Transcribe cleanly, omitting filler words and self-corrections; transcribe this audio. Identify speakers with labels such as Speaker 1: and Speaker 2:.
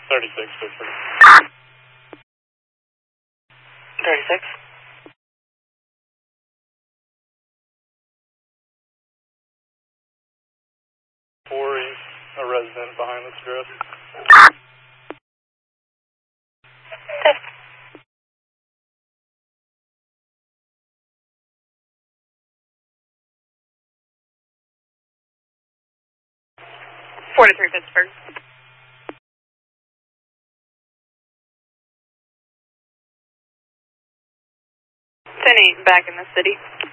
Speaker 1: 36, Pittsburgh.
Speaker 2: 36.
Speaker 1: 4, he's a resident behind this address.
Speaker 2: Okay. 43 Pittsburgh. 10-8 back in the city.